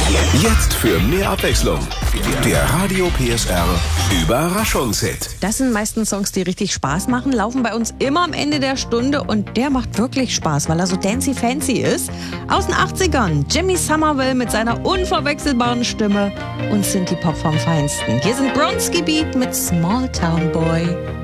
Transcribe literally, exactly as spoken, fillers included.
Jetzt für mehr Abwechslung. Der Radio P S R Überraschungshit. Das sind meistens Songs, die richtig Spaß machen, laufen bei uns immer am Ende der Stunde und der macht wirklich Spaß, weil er so dancy-fancy ist. Aus den achtzigern, Jimmy Somerville mit seiner unverwechselbaren Stimme und Synthie-Pop vom Feinsten. Hier sind Bronski Beat mit Small Town Boy.